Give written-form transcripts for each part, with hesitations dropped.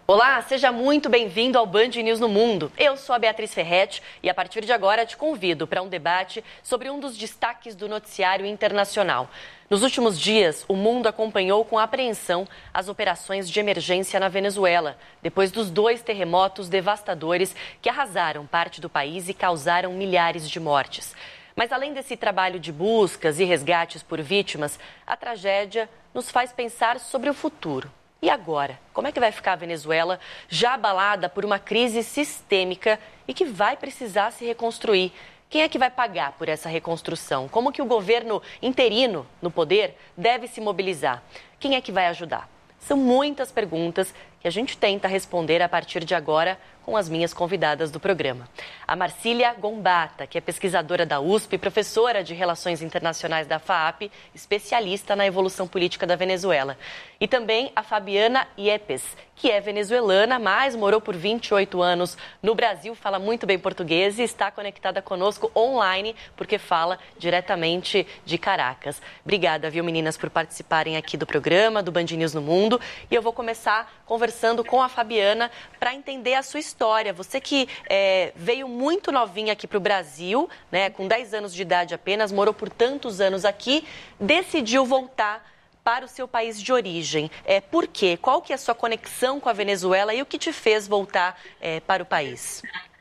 Olá, seja muito bem-vindo ao Band News no Mundo. Eu sou a Beatriz Ferretti e a partir de agora te convido para um debate sobre um dos destaques do noticiário internacional. Nos últimos dias, o mundo acompanhou com apreensão as operações de emergência na Venezuela, depois dos 2 terremotos devastadores que arrasaram parte do país e causaram milhares de mortes. Mas além desse trabalho de buscas e resgates por vítimas, a tragédia nos faz pensar sobre o futuro. E agora? Como é que vai ficar a Venezuela, já abalada por uma crise sistêmica e que vai precisar se reconstruir? Quem é que vai pagar por essa reconstrução? Como que o governo interino no poder deve se mobilizar? Quem é que vai ajudar? São muitas perguntas que a gente tenta responder a partir de agora com as minhas convidadas do programa. A Marcília Gombata, que é pesquisadora da USP, professora de Relações Internacionais da FAAP, especialista na evolução política da Venezuela. E também a Fabiana Yepes, que é venezuelana, mas morou por 28 anos no Brasil, fala muito bem português e está conectada conosco online, porque fala diretamente de Caracas. Obrigada, viu, meninas, por participarem aqui do programa, do Band News no Mundo. E eu vou começar conversando com a Fabiana para entender a sua história. Você que veio muito novinha aqui para o Brasil, né, com 10 anos de idade apenas, morou por tantos anos aqui, decidiu voltar para o seu país de origem. Por quê? Qual que é a sua conexão com a Venezuela e o que te fez voltar para o país?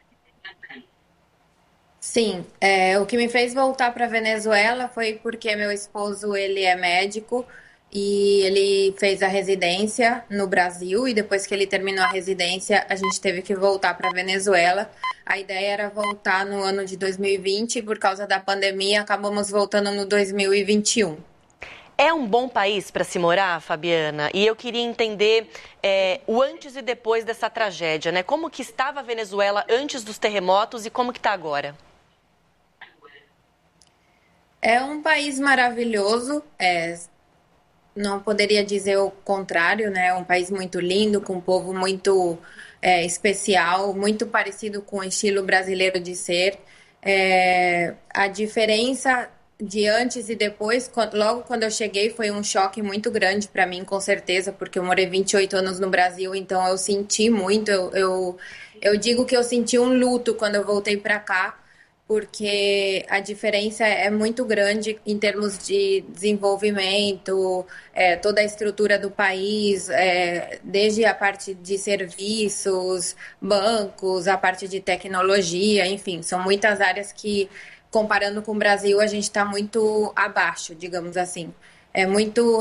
Sim, o que me fez voltar para a Venezuela foi porque meu esposo, ele é médico e ele fez a residência no Brasil e depois que ele terminou a residência, a gente teve que voltar para a Venezuela. A ideia era voltar no ano de 2020 e por causa da pandemia acabamos voltando no 2021. É um bom país para se morar, Fabiana? E eu queria entender o antes e depois dessa tragédia, né? Como que estava a Venezuela antes dos terremotos e como que está agora? É um país maravilhoso, não poderia dizer o contrário, né? É um país muito lindo, com um povo muito especial, muito parecido com o estilo brasileiro de ser. A diferença de antes e depois, logo quando eu cheguei, foi um choque muito grande para mim, com certeza, porque eu morei 28 anos no Brasil, então eu senti muito, eu digo que eu senti um luto quando eu voltei para cá, porque a diferença é muito grande em termos de desenvolvimento, toda a estrutura do país, desde a parte de serviços, bancos, a parte de tecnologia, enfim, são muitas áreas que, comparando com o Brasil, a gente está muito abaixo, digamos assim. É muito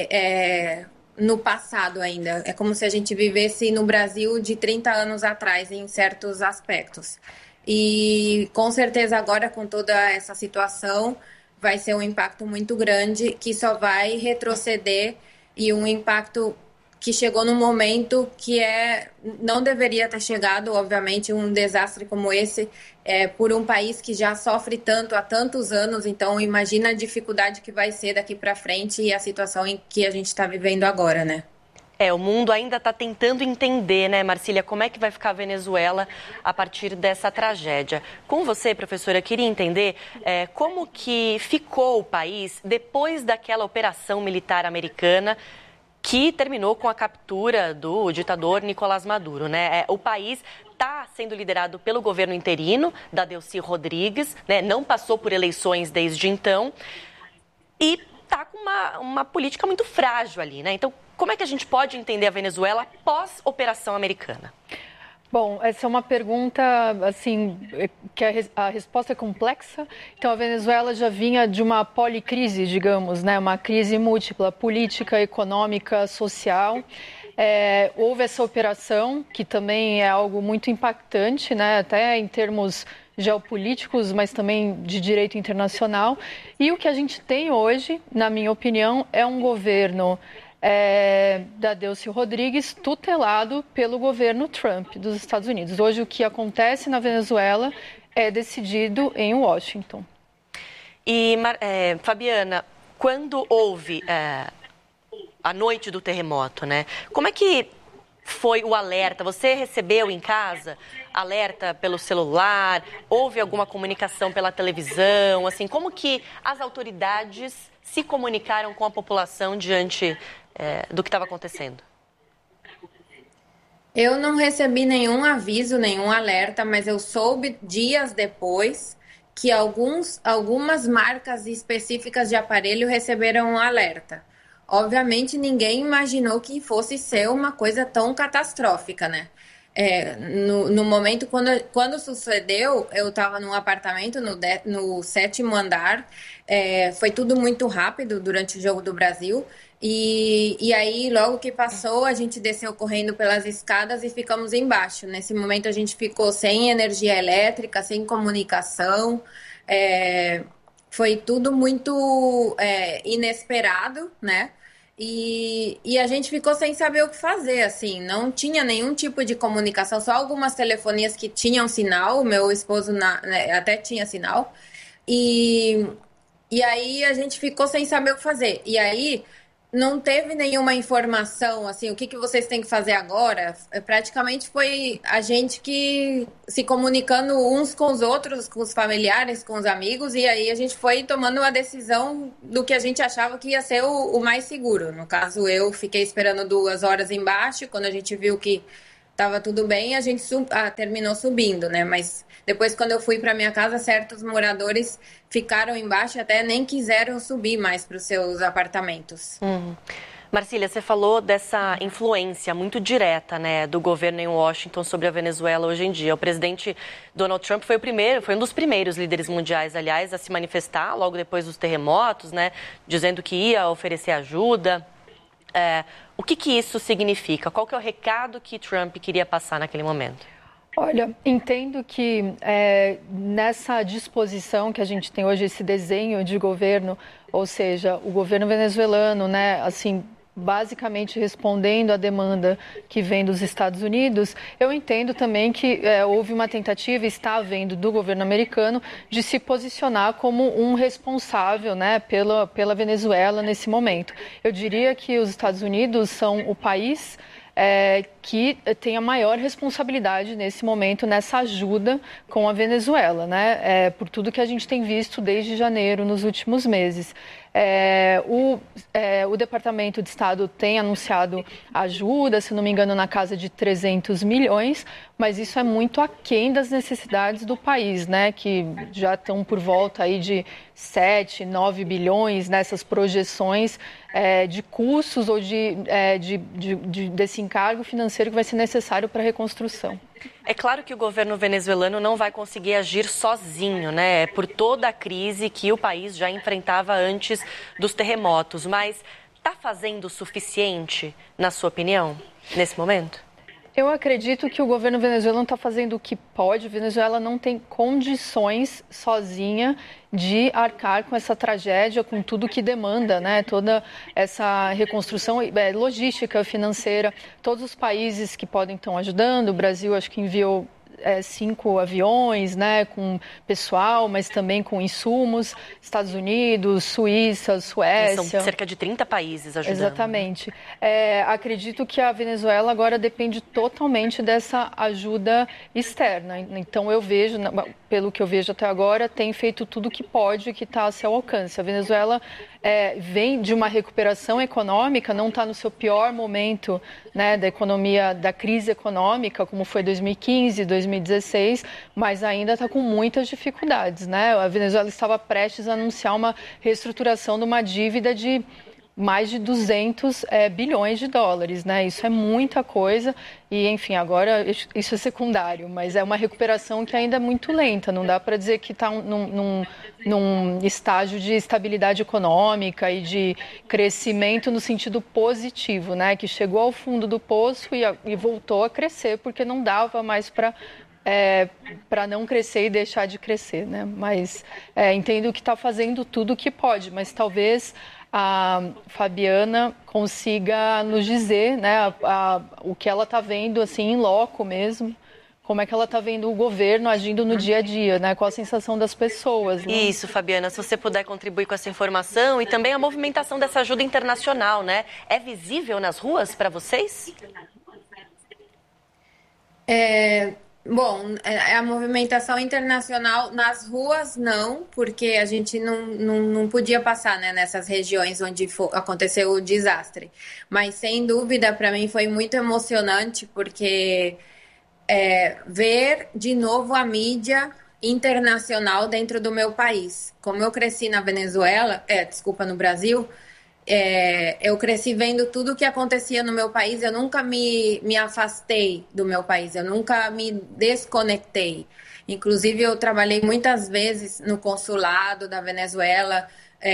no passado ainda. É como se a gente vivesse no Brasil de 30 anos atrás, em certos aspectos. E com certeza agora, com toda essa situação, vai ser um impacto muito grande que só vai retroceder e um impacto que chegou num momento que não deveria ter chegado, obviamente, um desastre como esse, por um país que já sofre tanto há tantos anos. Então, imagina a dificuldade que vai ser daqui para frente e a situação em que a gente está vivendo agora, né? O mundo ainda está tentando entender, né, Marcília, como é que vai ficar a Venezuela a partir dessa tragédia. Com você, professora, eu queria entender como que ficou o país depois daquela operação militar americana que terminou com a captura do ditador Nicolás Maduro, né? O país está sendo liderado pelo governo interino, da Delcy Rodrigues, né? Não passou por eleições desde então e está com uma política muito frágil ali, né? Então, como é que a gente pode entender a Venezuela pós-operação americana? Bom, essa é uma pergunta, assim, que a resposta é complexa. Então, a Venezuela já vinha de uma policrise, digamos, né? Uma crise múltipla, política, econômica, social. Houve essa operação, que também é algo muito impactante, né? Até em termos geopolíticos, mas também de direito internacional. E o que a gente tem hoje, na minha opinião, é um governo da Delcy Rodrigues, tutelado pelo governo Trump dos Estados Unidos. Hoje, o que acontece na Venezuela é decidido em Washington. E, Fabiana, quando houve a noite do terremoto, né? Como é que foi o alerta? Você recebeu em casa alerta pelo celular? Houve alguma comunicação pela televisão? Assim, como que as autoridades se comunicaram com a população diante do que estava acontecendo? Eu não recebi nenhum aviso, nenhum alerta, mas eu soube dias depois que algumas marcas específicas de aparelho receberam um alerta. Obviamente, ninguém imaginou que fosse ser uma coisa tão catastrófica, né? No momento, quando sucedeu, eu estava num apartamento no 7º andar. Foi tudo muito rápido durante o Jogo do Brasil. E aí, logo que passou, a gente desceu correndo pelas escadas e ficamos embaixo. Nesse momento, a gente ficou sem energia elétrica, sem comunicação. Foi tudo muito inesperado, né? E a gente ficou sem saber o que fazer, assim, não tinha nenhum tipo de comunicação, só algumas telefonias que tinham sinal, o meu esposo até tinha sinal, e, e aí a gente ficou sem saber o que fazer. E aí não teve nenhuma informação, assim, o que vocês têm que fazer agora? Praticamente foi a gente que se comunicando uns com os outros, com os familiares, com os amigos, e aí a gente foi tomando a decisão do que a gente achava que ia ser o mais seguro. No caso, eu fiquei esperando 2 horas embaixo, quando a gente viu que estava tudo bem, a gente terminou subindo, né? Mas depois, quando eu fui para minha casa, certos moradores ficaram embaixo e até nem quiseram subir mais para os seus apartamentos. Marcília, você falou dessa influência muito direta, né, do governo em Washington sobre a Venezuela hoje em dia. O presidente Donald Trump foi um dos primeiros líderes mundiais, aliás, a se manifestar logo depois dos terremotos, né, dizendo que ia oferecer ajuda. O que isso significa? Qual que é o recado que Trump queria passar naquele momento? Olha, entendo que nessa disposição que a gente tem hoje, esse desenho de governo, ou seja, o governo venezuelano, né, assim, basicamente respondendo à demanda que vem dos Estados Unidos, eu entendo também que houve uma tentativa, está havendo, do governo americano de se posicionar como um responsável, né, pela Venezuela nesse momento. Eu diria que os Estados Unidos são o país que tem a maior responsabilidade nesse momento, nessa ajuda com a Venezuela, né? Por tudo que a gente tem visto desde janeiro, nos últimos meses. O Departamento de Estado tem anunciado ajuda, se não me engano, na casa de 300 milhões, mas isso é muito aquém das necessidades do país, né? Que já estão por volta aí de 7, 9 bilhões nessas projeções de custos ou desse encargo financeiro que vai ser necessário para a reconstrução. É claro que o governo venezuelano não vai conseguir agir sozinho, né? Por toda a crise que o país já enfrentava antes dos terremotos. Mas está fazendo o suficiente, na sua opinião, nesse momento? Eu acredito que o governo venezuelano está fazendo o que pode. A Venezuela não tem condições sozinha de arcar com essa tragédia, com tudo que demanda, né? Toda essa reconstrução logística, financeira. Todos os países que podem estão ajudando. O Brasil, acho que enviou 5 aviões, né, com pessoal, mas também com insumos. Estados Unidos, Suíça, Suécia. São cerca de 30 países ajudando. Exatamente. Acredito que a Venezuela agora depende totalmente dessa ajuda externa. Então, eu vejo, pelo que eu vejo até agora, tem feito tudo o que pode, que está a seu alcance. A Venezuela vem de uma recuperação econômica, não está no seu pior momento, né, da economia, da crise econômica, como foi 2015, 2016, mas ainda está com muitas dificuldades, né? A Venezuela estava prestes a anunciar uma reestruturação de uma dívida de mais de 200 bilhões de dólares, né? Isso é muita coisa e, enfim, agora isso é secundário, mas é uma recuperação que ainda é muito lenta. Não dá para dizer que está num estágio de estabilidade econômica e de crescimento no sentido positivo, né? Que chegou ao fundo do poço e voltou a crescer porque não dava mais para não crescer e deixar de crescer, né? Mas entendo que está fazendo tudo o que pode, mas talvez a Fabiana consiga nos dizer, né, o que ela está vendo assim em loco mesmo, como é que ela está vendo o governo agindo no dia a dia, né? Qual a sensação das pessoas. Né? Isso, Fabiana, se você puder contribuir com essa informação e também a movimentação dessa ajuda internacional, né? É visível nas ruas para vocês? Bom, a movimentação internacional nas ruas não, porque a gente não podia passar, né, nessas regiões onde aconteceu o desastre. Mas sem dúvida, para mim foi muito emocionante, porque ver de novo a mídia internacional dentro do meu país. Como eu cresci na Venezuela, no Brasil, eu cresci vendo tudo o que acontecia no meu país, eu nunca me afastei do meu país, eu nunca me desconectei. Inclusive, eu trabalhei muitas vezes no consulado da Venezuela,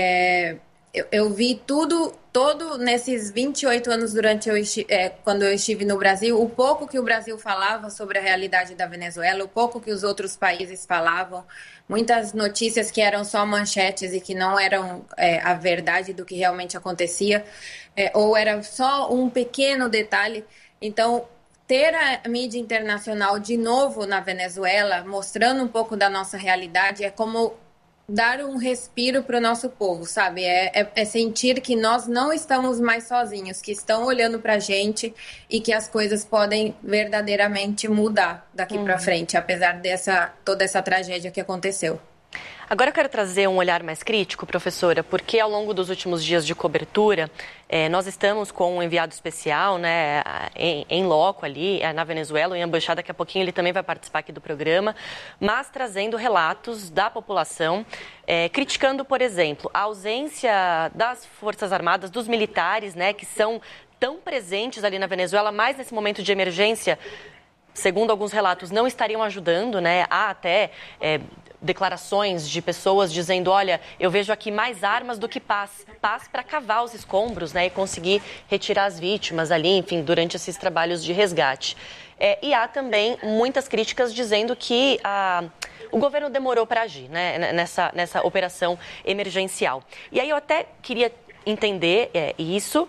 eu vi todo nesses 28 anos quando eu estive no Brasil, o pouco que o Brasil falava sobre a realidade da Venezuela, o pouco que os outros países falavam, muitas notícias que eram só manchetes e que não eram a verdade do que realmente acontecia, ou era só um pequeno detalhe. Então, ter a mídia internacional de novo na Venezuela, mostrando um pouco da nossa realidade, é como dar um respiro para o nosso povo, sabe? É sentir que nós não estamos mais sozinhos, que estão olhando para a gente e que as coisas podem verdadeiramente mudar daqui para frente, apesar toda essa tragédia que aconteceu. Agora eu quero trazer um olhar mais crítico, professora, porque ao longo dos últimos dias de cobertura, nós estamos com um enviado especial, né, em loco ali, na Venezuela, em Embaixada, daqui a pouquinho ele também vai participar aqui do programa, mas trazendo relatos da população, criticando, por exemplo, a ausência das Forças Armadas, dos militares, né, que são tão presentes ali na Venezuela, mas nesse momento de emergência, segundo alguns relatos, não estariam ajudando, né? Há até declarações de pessoas dizendo, olha, eu vejo aqui mais armas do que paz para cavar os escombros, né? E conseguir retirar as vítimas ali, enfim, durante esses trabalhos de resgate. E há também muitas críticas dizendo que o governo demorou para agir, né? Nessa operação emergencial. E aí eu até queria entender isso.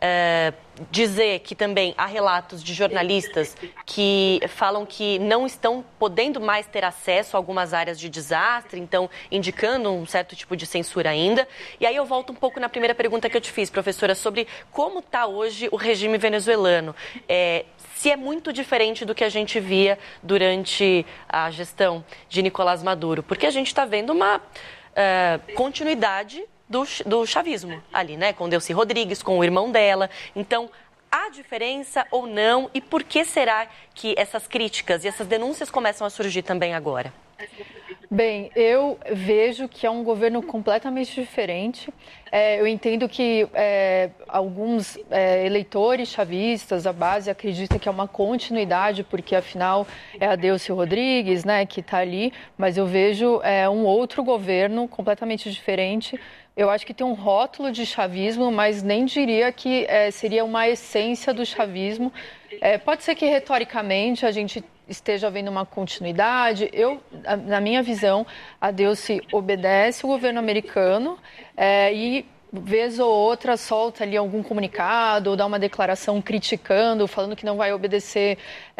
Dizer que também há relatos de jornalistas que falam que não estão podendo mais ter acesso a algumas áreas de desastre, então indicando um certo tipo de censura ainda. E aí eu volto um pouco na primeira pergunta que eu te fiz, professora, sobre como está hoje o regime venezuelano. Se é muito diferente do que a gente via durante a gestão de Nicolás Maduro, porque a gente está vendo uma continuidade do chavismo ali, né? Com Delcy Rodrigues, com o irmão dela. Então, há diferença ou não? E por que será que essas críticas e essas denúncias começam a surgir também agora? Bem, eu vejo que é um governo completamente diferente. Eu entendo que alguns eleitores chavistas, a base, acredita que é uma continuidade, porque afinal é a Delcy Rodrigues, né, que está ali, mas eu vejo um outro governo completamente diferente. Eu acho que tem um rótulo de chavismo, mas nem diria que seria uma essência do chavismo. Pode ser que retoricamente a gente esteja vendo uma continuidade. Na minha visão, a Delcy obedece o governo americano e vez ou outra solta ali algum comunicado ou dá uma declaração criticando, falando que não vai obedecer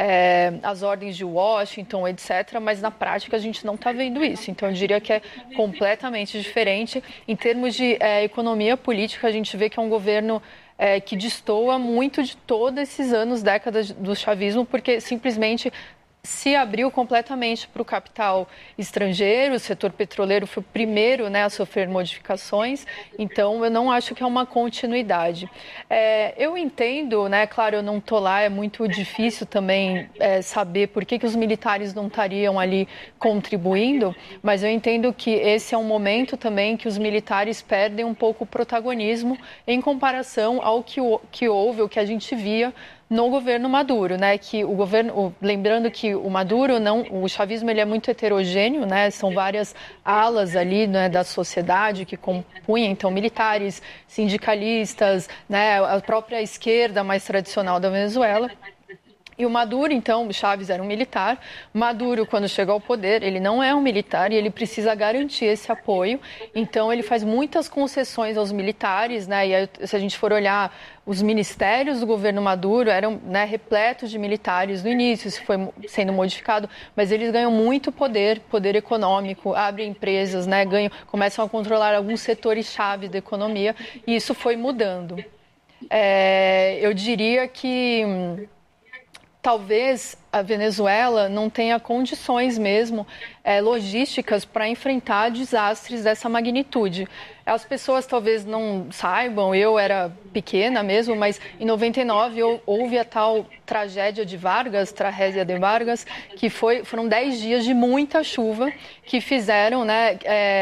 às ordens de Washington, etc. Mas na prática a gente não está vendo isso. Então eu diria que é completamente diferente. Em termos de economia política, a gente vê que é um governo que destoa muito de todos esses anos, décadas do chavismo, porque simplesmente se abriu completamente para o capital estrangeiro. O setor petroleiro foi o primeiro, né, a sofrer modificações, então eu não acho que é uma continuidade. Eu entendo, né, claro, eu não estou lá, é muito difícil também saber por que os militares não estariam ali contribuindo, mas eu entendo que esse é um momento também que os militares perdem um pouco o protagonismo em comparação ao que houve, o que a gente via no governo Maduro, né? Que o governo, lembrando que o Maduro o chavismo ele é muito heterogêneo, né? São várias alas ali, né, da sociedade que compunham, então militares, sindicalistas, né, a própria esquerda mais tradicional da Venezuela. E o Maduro, então, Chávez era um militar. Maduro, quando chega ao poder, ele não é um militar e ele precisa garantir esse apoio. Então, ele faz muitas concessões aos militares, né? E aí, se a gente for olhar, os ministérios do governo Maduro eram, né, repletos de militares no início, isso foi sendo modificado, mas eles ganham muito poder econômico, abrem empresas, né? Começam a controlar alguns setores-chave da economia e isso foi mudando. Eu diria que talvez a Venezuela não tenha condições mesmo logísticas para enfrentar desastres dessa magnitude. As pessoas talvez não saibam, eu era pequena mesmo, mas em 99 houve a tal tragédia de Vargas, tragédia de Vargas, que foram 10 dias de muita chuva que fizeram, né,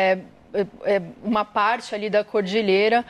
uma parte ali da cordilheira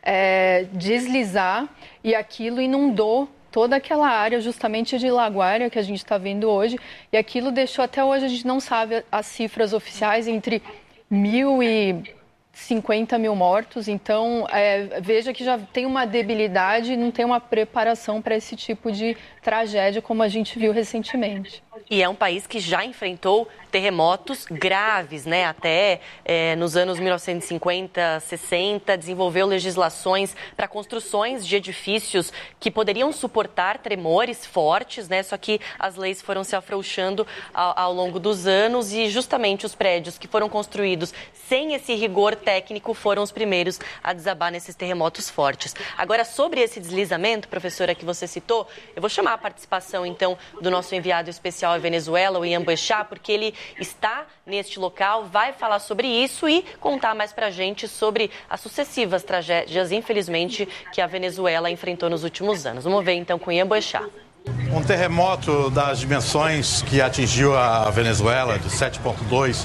deslizar, e aquilo inundou toda aquela área justamente de La Guaira que a gente está vendo hoje, e aquilo deixou, até hoje a gente não sabe as cifras oficiais, entre 1.000 e 50 mil mortos. Então veja que já tem uma debilidade e não tem uma preparação para esse tipo de tragédia como a gente viu recentemente. E é um país que já enfrentou terremotos graves, né? Até nos anos 1950, 60, desenvolveu legislações para construções de edifícios que poderiam suportar tremores fortes, né? Só que as leis foram se afrouxando ao longo dos anos, e justamente os prédios que foram construídos sem esse rigor técnico foram os primeiros a desabar nesses terremotos fortes. Agora, sobre esse deslizamento, professora, que você citou, eu vou chamar a participação, então, do nosso enviado especial à Venezuela, o Ian Boechat, porque ele está neste local, vai falar sobre isso e contar mais pra gente sobre as sucessivas tragédias, infelizmente, que a Venezuela enfrentou nos últimos anos. Vamos ver então com o Ian Boechat. Um terremoto das dimensões que atingiu a Venezuela, de 7,2,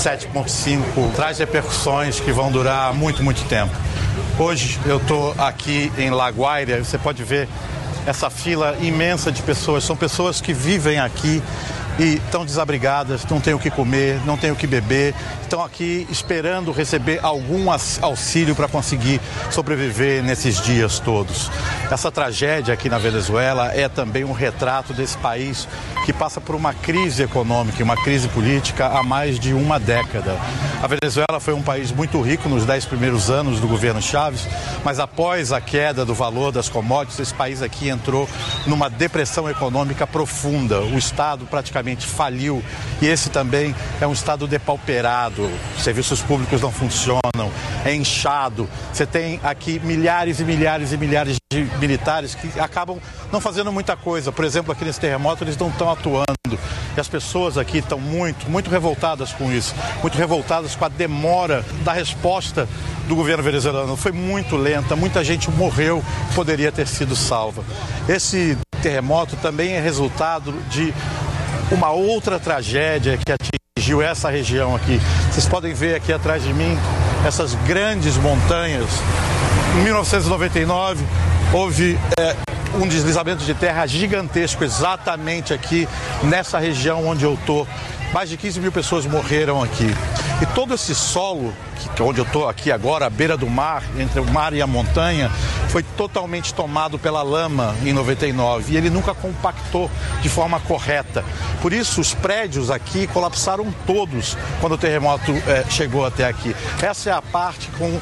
7,5, traz repercussões que vão durar muito, muito tempo. Hoje eu estou aqui em La Guaira, você pode ver essa fila imensa de pessoas. São pessoas que vivem aqui e estão desabrigadas, não têm o que comer, não têm o que beber, estão aqui esperando receber algum auxílio para conseguir sobreviver nesses dias todos. Essa tragédia aqui na Venezuela é também um retrato desse país que passa por uma crise econômica e uma crise política há mais de uma década. A Venezuela foi um país muito rico nos 10 primeiros anos do governo Chávez, mas após a queda do valor das commodities, esse país aqui entrou numa depressão econômica profunda. O Estado praticamente faliu, e esse também é um Estado depauperado. Serviços públicos não funcionam, é inchado. Você tem aqui milhares e milhares e milhares de militares que acabam não fazendo muita coisa. Por exemplo, aqui nesse terremoto eles não estão atuando. E as pessoas aqui estão muito, muito revoltadas com isso, muito revoltadas com a demora da resposta do governo venezuelano. Foi muito lenta, muita gente morreu, poderia ter sido salva. Esse terremoto também é resultado de uma outra tragédia que atingiu essa região aqui. Vocês podem ver aqui atrás de mim essas grandes montanhas. Em 1999 houve um deslizamento de terra gigantesco exatamente aqui nessa região onde eu estou. Mais de 15 mil pessoas morreram aqui. E todo esse solo, onde eu estou aqui agora, à beira do mar, entre o mar e a montanha, foi totalmente tomado pela lama em 99. E ele nunca compactou de forma correta. Por isso, os prédios aqui colapsaram todos quando o terremoto chegou até aqui. Essa é a parte com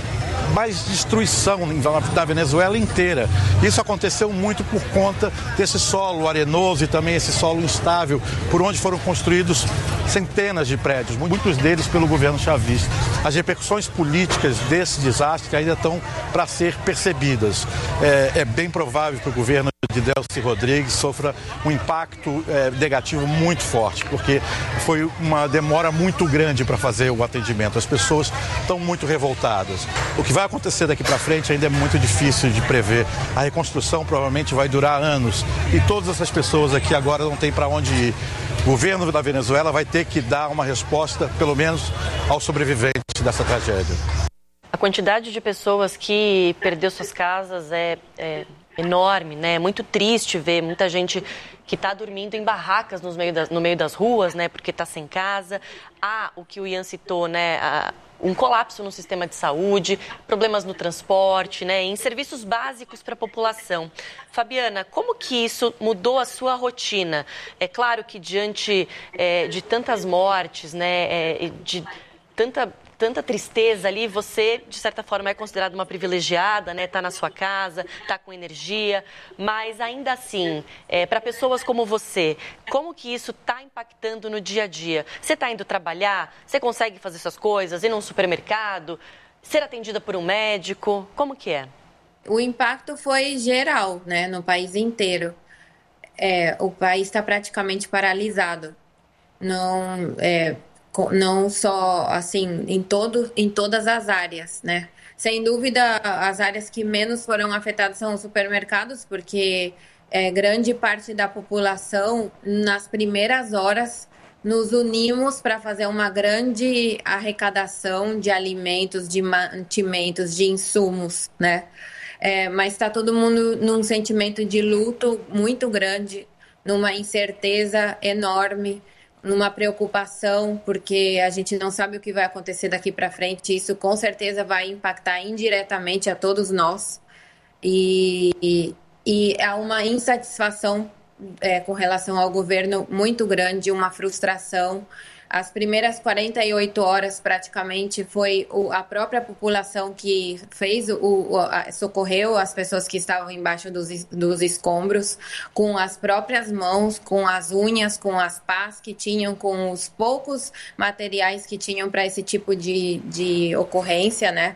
mais destruição da Venezuela inteira. Isso aconteceu muito por conta desse solo arenoso e também esse solo instável, por onde foram construídos centenas de prédios, muitos deles pelo governo chavista. As repercussões políticas desse desastre ainda estão para ser percebidas. É bem provável que o governo de Delcy Rodrigues sofra um impacto negativo muito forte, porque foi uma demora muito grande para fazer o atendimento. As pessoas estão muito revoltadas. O que vai acontecer daqui para frente ainda é muito difícil de prever. A reconstrução provavelmente vai durar anos e todas essas pessoas aqui agora não têm para onde ir. O governo da Venezuela vai ter que dar uma resposta, pelo menos, aos sobreviventes dessa tragédia. A quantidade de pessoas que perdeu suas casas é enorme, né? É muito triste ver muita gente que está dormindo em barracas no meio das ruas, né? Porque está sem casa. Há o que o Ian citou, né? Um colapso no sistema de saúde, problemas no transporte, né? Em serviços básicos para a população. Fabiana, como que isso mudou a sua rotina? É claro que diante de tantas mortes, né? De tanta tristeza ali, você, de certa forma, é considerada uma privilegiada, né? Tá na sua casa, tá com energia, mas ainda assim, para pessoas como você, como que isso está impactando no dia a dia? Você está indo trabalhar? Você consegue fazer suas coisas? Ir num supermercado? Ser atendida por um médico? Como que é? O impacto foi geral, né? No país inteiro. o país está praticamente paralisado. Não, não só assim em todas as áreas, né? Sem dúvida, as áreas que menos foram afetadas são os supermercados, porque grande parte da população, nas primeiras horas, nos unimos para fazer uma grande arrecadação de alimentos, de mantimentos, de insumos, né? Mas está todo mundo num sentimento de luto muito grande, numa incerteza enorme, numa preocupação, porque a gente não sabe o que vai acontecer daqui para frente. Isso com certeza vai impactar indiretamente a todos nós. E há uma insatisfação com relação ao governo muito grande, uma frustração. As primeiras 48 horas, praticamente, foi a própria população que fez socorreu as pessoas que estavam embaixo dos escombros, com as próprias mãos, com as unhas, com as pás que tinham, com os poucos materiais que tinham para esse tipo de ocorrência, né?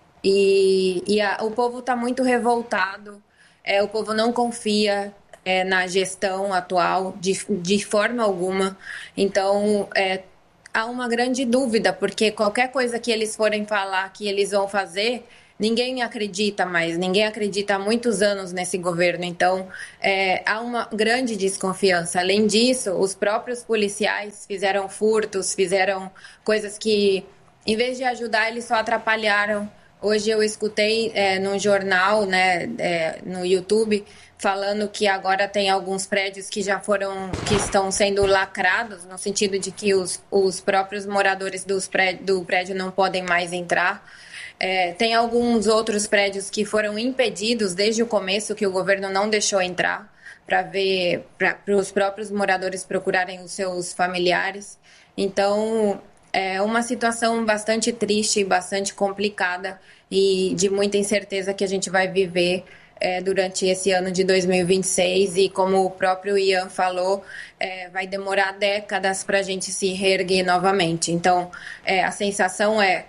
O povo está muito revoltado, o povo não confia na gestão atual de forma alguma. Então, há uma grande dúvida, porque qualquer coisa que eles forem falar que eles vão fazer, ninguém acredita mais, ninguém acredita há muitos anos nesse governo. Então, há uma grande desconfiança. Além disso, os próprios policiais fizeram furtos, fizeram coisas que, em vez de ajudar, eles só atrapalharam. Hoje eu escutei num jornal, né, no YouTube, falando que agora tem alguns prédios que estão sendo lacrados, no sentido de que os próprios moradores do prédio não podem mais entrar. Tem alguns outros prédios que foram impedidos desde o começo, que o governo não deixou entrar, para os próprios moradores procurarem os seus familiares. Então, é uma situação bastante triste, bastante complicada e de muita incerteza que a gente vai viver durante esse ano de 2026. E como o próprio Ian falou, vai demorar décadas para a gente se reerguer novamente. Então, a sensação é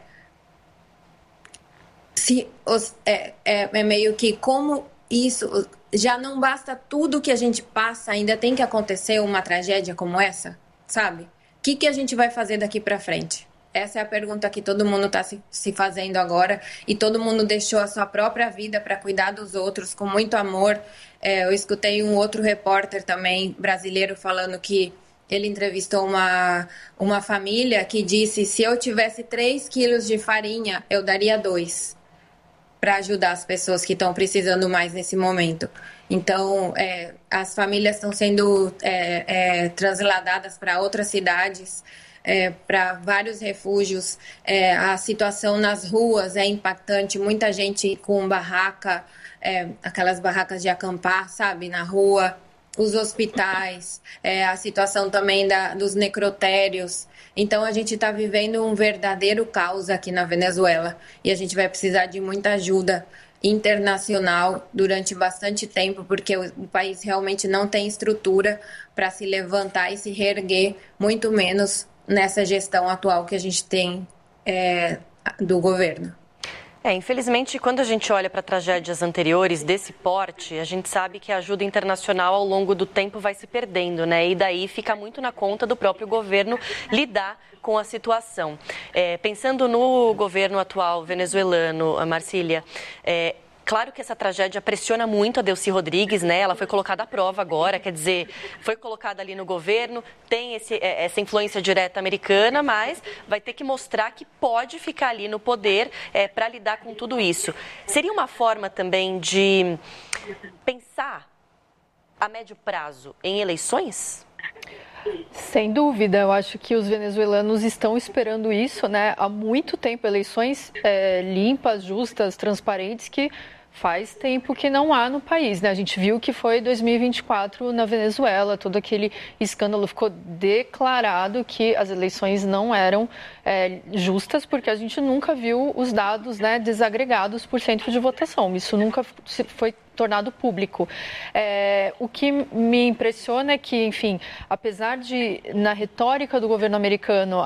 meio que como isso já não basta tudo que a gente passa, ainda tem que acontecer uma tragédia como essa, sabe? O que a gente vai fazer daqui para frente? Essa é a pergunta que todo mundo está se fazendo agora, e todo mundo deixou a sua própria vida para cuidar dos outros com muito amor. Eu escutei um outro repórter também brasileiro falando que ele entrevistou uma família que disse: se eu tivesse 3 quilos de farinha, eu daria 2 para ajudar as pessoas que estão precisando mais nesse momento. Então, as famílias estão sendo transladadas para outras cidades, para vários refúgios. A situação nas ruas é impactante, muita gente com barraca, aquelas barracas de acampar, sabe, na rua, os hospitais, a situação também dos necrotérios. Então, a gente está vivendo um verdadeiro caos aqui na Venezuela, e a gente vai precisar de muita ajuda internacional durante bastante tempo, porque o país realmente não tem estrutura para se levantar e se reerguer, muito menos nessa gestão atual que a gente tem do governo. Infelizmente, quando a gente olha para tragédias anteriores desse porte, a gente sabe que a ajuda internacional ao longo do tempo vai se perdendo, né? E daí fica muito na conta do próprio governo lidar com a situação. Pensando no governo atual venezuelano, Marcília, claro que essa tragédia pressiona muito a Delcy Rodrigues, né? Ela foi colocada à prova agora, quer dizer, foi colocada ali no governo, tem essa influência direta americana, mas vai ter que mostrar que pode ficar ali no poder para lidar com tudo isso. Seria uma forma também de pensar a médio prazo em eleições? Sem dúvida, eu acho que os venezuelanos estão esperando isso, né? Há muito tempo, eleições limpas, justas, transparentes, que faz tempo que não há no país, né? A gente viu que foi 2024 na Venezuela, todo aquele escândalo, ficou declarado que as eleições não eram justas, porque a gente nunca viu os dados, né, desagregados por centro de votação. Isso nunca foi tornado público. O que me impressiona é que, enfim, apesar de, na retórica do governo americano,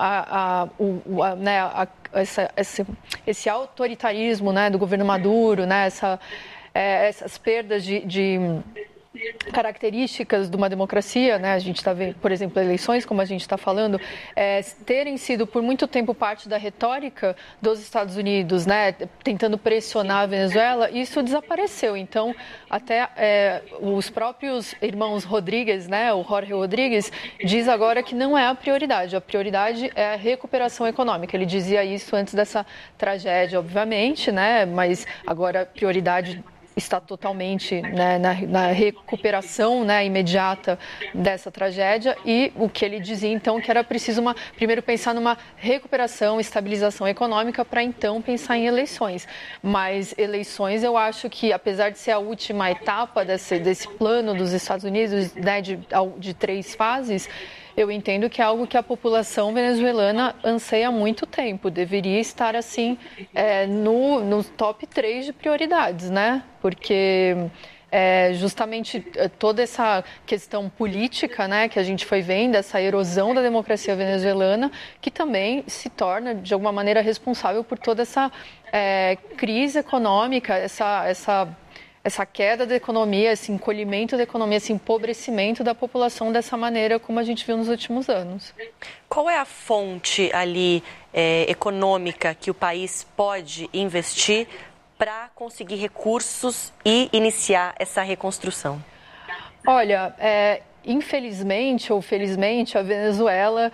esse autoritarismo, né, do governo Maduro, né, essas perdas características de uma democracia, né? A gente está vendo, por exemplo, eleições, como a gente está falando, terem sido por muito tempo parte da retórica dos Estados Unidos, né? Tentando pressionar a Venezuela, isso desapareceu. Então, até os próprios irmãos Rodríguez, né? O Jorge Rodríguez diz agora que não é a prioridade é a recuperação econômica. Ele dizia isso antes dessa tragédia, obviamente, né? Mas agora a prioridade está totalmente, né, na recuperação, né, imediata dessa tragédia, e o que ele dizia então que era preciso primeiro pensar numa recuperação, estabilização econômica para então pensar em eleições. Mas eleições, eu acho que apesar de ser a última etapa desse plano dos Estados Unidos, né, de 3 fases, eu entendo que é algo que a população venezuelana anseia há muito tempo. Deveria estar, assim, no top 3 de prioridades, né? Porque justamente toda essa questão política, né, que a gente foi vendo, essa erosão da democracia venezuelana, que também se torna, de alguma maneira, responsável por toda essa crise econômica, essa queda da economia, esse encolhimento da economia, esse empobrecimento da população dessa maneira como a gente viu nos últimos anos. Qual é a fonte ali econômica que o país pode investir para conseguir recursos e iniciar essa reconstrução? Olha, infelizmente ou felizmente, a Venezuela